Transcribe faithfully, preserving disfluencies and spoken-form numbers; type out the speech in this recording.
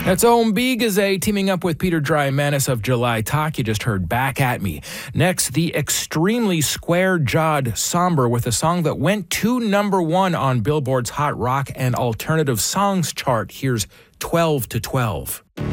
That's Ombi Gazay teaming up with Peter Drymanis of July Talk. You just heard Back at Me. Next, the extremely square-jawed Somber with a song that went to number one on Billboard's Hot Rock and Alternative Songs chart. Here's twelve to twelve.